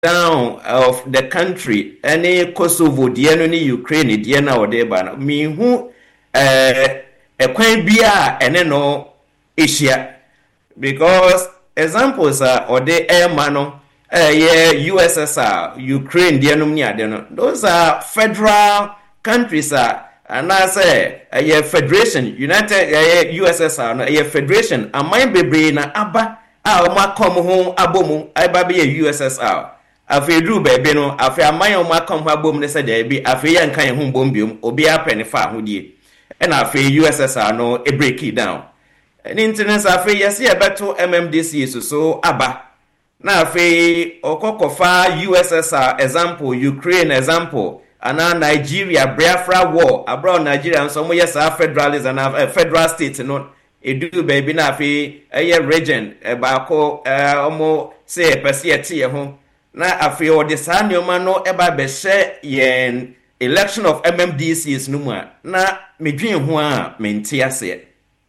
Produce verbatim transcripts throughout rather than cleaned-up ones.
down of the country, any Kosovo, dear, any Ukraine, dear now, dear, but me who a quite be and then no Asia. Because examples are or the air mano, uh, yeah, U S S R, Ukraine, dear, no, those are federal countries, are. And I say, a federation, United U S S R, a federation, a mind be na abba, a ma come home, abomu, I baby a U S S R. A fe do baby no, a fe a my own ma come her boom, they said, there be a fe and kind home bombium, or be a penny far, who ye. And a fe U S S R no, a break it down. And internet, a fe, yes, yeah, better M M D C so so abba. Na fe, or cocofa U S S R example, Ukraine example. And now Nigeria, Biafra war, abroad Nigeria, and some yes are federalists and uh, federal states, you know, it do baby na fi a region, a bako, uh, almost say a persia home. Now, I feel this annual man no eba be share yen election of M M D C is no more. Now, me dream one mentia say.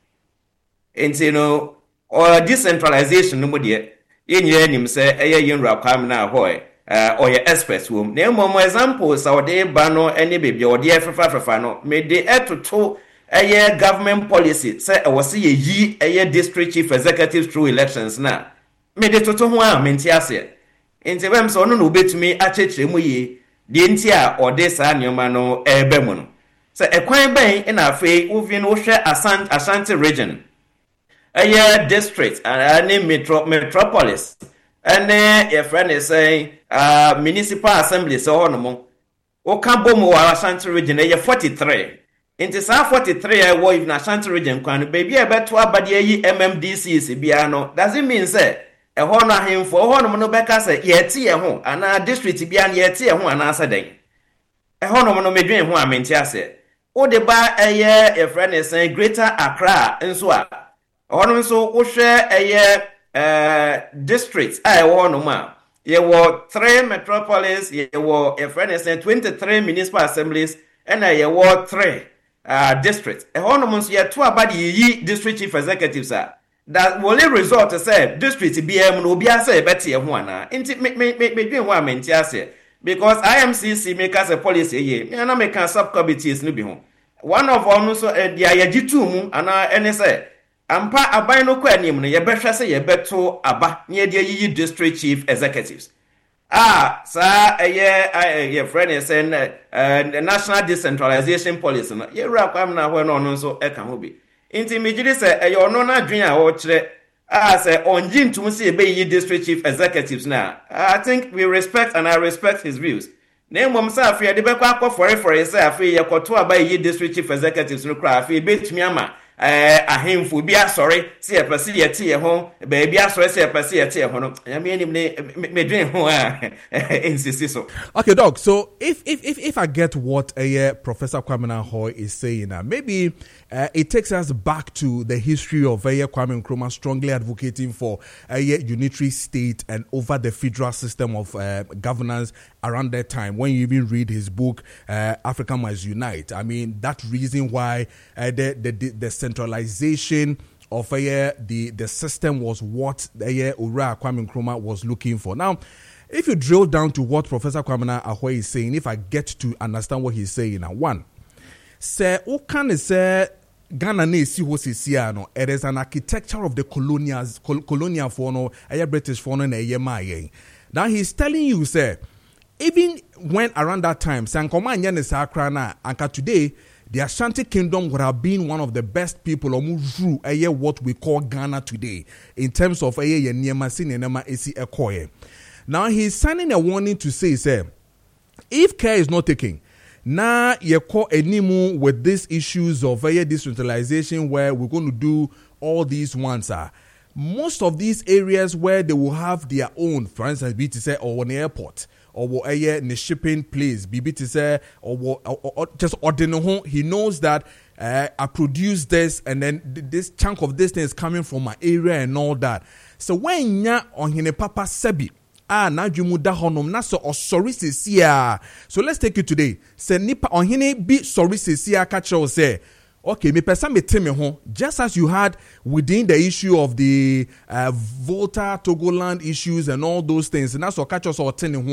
And you know, or decentralization no more yet. In yen him say, a yen rap come now, hoy. Uh, or your express room. Name more examples or de bano any baby or dear for no made the air to two a year government policy say I was see a ye a year district chief executive through elections now. Made it to two one mentiase. In the realms on no bet me a church muye the intia or this annual mano a bemono. So a quite bay in our fay moving Osha Asant Ashanti region. A year district and a metro metropolis. And then your friend is saying, uh, municipal assembly, so on. O Cambomo or Ashanti region, a forty-three. In the South forty-three, I was in Ashanti region, can baby a better body M M D C is Biano. Does it mean, say, a honor him for honor monobeka say, yet tea home, and our district Bian yet tea home and answer day. A honor monomedrin who I mean, say, O the bar a year, a friend is saying, Greater Accra, and so on. Honor so, O share a year. Uh, districts, I want no more. There were three metropolis, there were a friend is twenty-three municipal assemblies, and there were three uh, districts. A honor year two about ye district chief executives are. That will result to say district B M no be a say better one. Inti me me me me doing one mentiase because I M C C make us a policy ye. Me na make subcommittees no be home. One of all so uh, the ayajitu mu and any say. Ampa abai no kwa nim no ye behwe se ye beto aba ne de yi district chief executives. Ah, sa eye ye friend is saying uh, the national decentralization policy no ye ra kwam na hwe no no so e ka ho bi. Inti mejiri se e yo no na dwen a wo kire ah say onji ntum se be yi district chief executives na. I think we respect and I respect his views. Na mom sa afia de be kwa akofore for say afia ye koto aba yi district chief executives no kra afia betumi ama eh ahemfo bi asori se e pese ye tie ho ba bi asori se e pese ye tie ho no ya me anim ne me dwen ho a insist so. Okay, Doc, so if if if if I get what uh, Professor Kwame Nkrumah is saying, uh, maybe uh, it takes us back to the history of uh, Kwame Nkrumah strongly advocating for a uh, unitary state and over the federal system of uh, governance around that time. When you even read his book uh, Africa Must Unite, I mean that reason why uh, the, the the the centralization of uh, the the system was what uh, Ura Kwame Nkrumah was looking for. Now, if you drill down to what Professor Kwame Nkrumah is saying, if I get to understand what he's saying now, one, say, who can say Ghana ne si ho sisi no, it is an architecture of the colonials, col- colonial for no, a British for no, a yema. Now he's telling you, say, even when around that time, Sankoma and Yanis Akrana, Anka today, the Ashanti Kingdom would have been one of the best people or through a what we call Ghana today in terms of a Niema Sinema Esi Ekoye. Now he's signing a warning to say, say, if care is not taken, now you call animu with these issues of a decentralization where we're going to do all these ones are. Most of these areas where they will have their own, for instance, be to say, or an airport, or a the shipping place, be to say, or, or, or just ordinary. He knows that uh, I produce this, and then this chunk of this thing is coming from my area and all that. So when ya on hine papa sebi, ah na jumuda honom na so osori sesia. So let's take it today. Se nipa on hine bi sorry sesia ka che say. okay, me person me tell me home, just as you had within the issue of the uh, Volta Togoland issues and all those things, and that's what catch us all telling